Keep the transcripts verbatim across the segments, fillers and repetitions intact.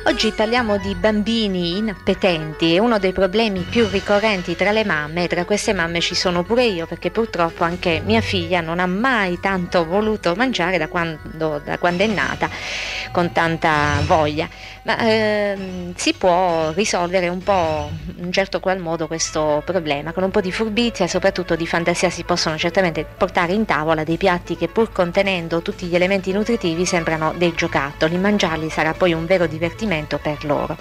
Oggi parliamo di bambini inappetenti e uno dei problemi più ricorrenti tra le mamme, e tra queste mamme ci sono pure io, perché purtroppo anche mia figlia non ha mai tanto voluto mangiare da quando, da quando è nata, con tanta voglia. Ma ehm, si può risolvere un po' in un certo qual modo questo problema, con un po' di furbizia e soprattutto di fantasia si possono certamente portare in tavola dei piatti che, pur contenendo tutti gli elementi nutritivi, sembrano dei giocattoli. Mangiarli sarà poi un vero divertimento per loro.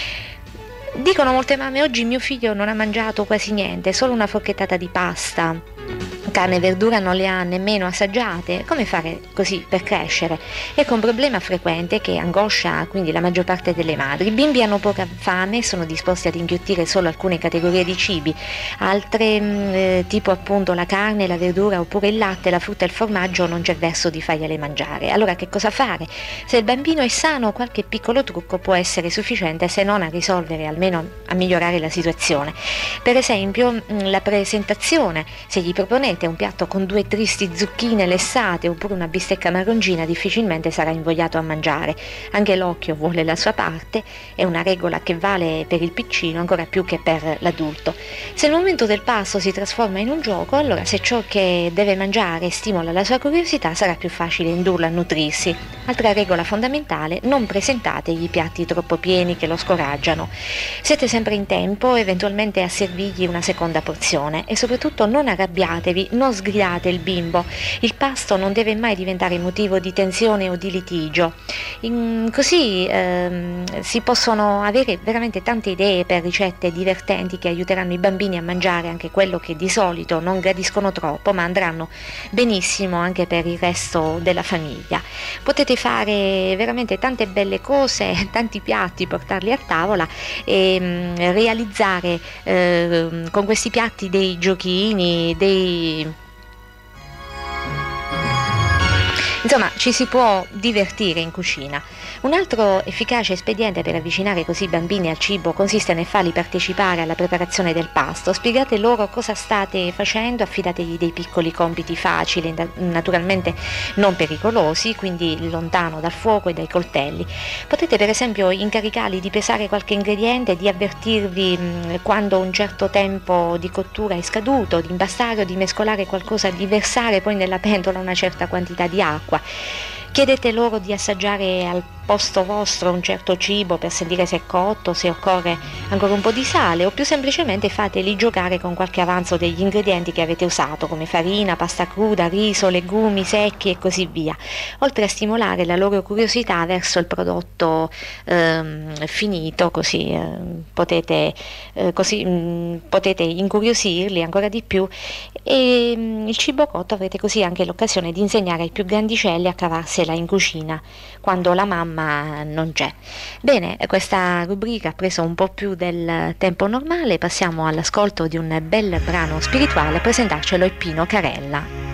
Dicono molte mamme: oggi mio figlio non ha mangiato quasi niente, solo una forchettata di pasta, carne e verdura non le ha nemmeno assaggiate. Come fare così per crescere? Ecco un problema frequente che angoscia quindi la maggior parte delle madri. I bimbi hanno poca fame e sono disposti ad inghiottire solo alcune categorie di cibi, altre eh, tipo appunto la carne, la verdura oppure il latte, la frutta e il formaggio non c'è verso di fargliele mangiare. Allora che cosa fare? Se il bambino è sano, qualche piccolo trucco può essere sufficiente, se non a risolvere, almeno a migliorare la situazione. Per esempio la presentazione: se gli proponete un piatto con due tristi zucchine lessate oppure una bistecca marroncina, difficilmente sarà invogliato a mangiare. Anche l'occhio vuole la sua parte, è una regola che vale per il piccino ancora più che per l'adulto. Se il momento del pasto si trasforma in un gioco, allora se ciò che deve mangiare stimola la sua curiosità, sarà più facile indurlo a nutrirsi. Altra regola fondamentale: non presentategli piatti troppo pieni che lo scoraggiano. Siete sempre in tempo eventualmente a servirgli una seconda porzione e soprattutto non arrabbiatevi, non sgridate il bimbo. Il pasto non deve mai diventare motivo di tensione o di litigio. In, così ehm, si possono avere veramente tante idee per ricette divertenti che aiuteranno i bambini a mangiare anche quello che di solito non gradiscono troppo, ma andranno benissimo anche per il resto della famiglia. Potete fare veramente tante belle cose, tanti piatti, portarli a tavola e mh, realizzare eh, con questi piatti dei giochini, dei insomma ci si può divertire in cucina. Un altro efficace espediente per avvicinare così i bambini al cibo consiste nel farli partecipare alla preparazione del pasto. Spiegate loro cosa state facendo, affidategli dei piccoli compiti facili, naturalmente non pericolosi, quindi lontano dal fuoco e dai coltelli. Potete per esempio incaricarli di pesare qualche ingrediente, di avvertirvi mh, quando un certo tempo di cottura è scaduto, di impastare o di mescolare qualcosa, di versare poi nella pentola una certa quantità di acqua. Chiedete loro di assaggiare al posto vostro un certo cibo per sentire se è cotto, se occorre ancora un po' di sale, o più semplicemente fateli giocare con qualche avanzo degli ingredienti che avete usato, come farina, pasta cruda, riso, legumi secchi e così via, oltre a stimolare la loro curiosità verso il prodotto ehm, finito, così, eh, potete, eh, così mh, potete incuriosirli ancora di più, e mh, il cibo cotto avrete così anche l'occasione di insegnare ai più grandicelli a cavarsela in cucina quando la mamma non c'è. Bene, questa rubrica ha preso un po' più del tempo normale, passiamo all'ascolto di un bel brano spirituale. A presentarcelo è Pino Carella.